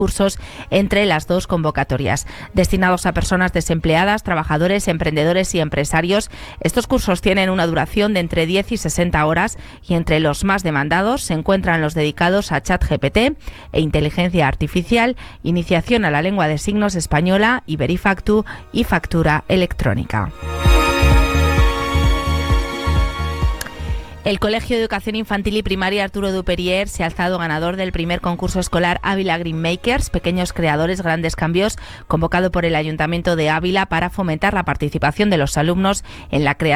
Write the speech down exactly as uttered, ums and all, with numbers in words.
cursos entre las dos convocatorias. Destinados a personas desempleadas, trabajadores, emprendedores y empresarios, estos cursos tienen una duración de entre diez y sesenta horas y entre los más demandados se encuentran los dedicados a ChatGPT e inteligencia artificial, iniciación a la lengua de signos española, Iberifactu y factura electrónica. El Colegio de Educación Infantil y Primaria Arturo Duperier se ha alzado ganador del primer concurso escolar Ávila Green Makers, Pequeños Creadores, Grandes Cambios, convocado por el Ayuntamiento de Ávila para fomentar la participación de los alumnos en la creación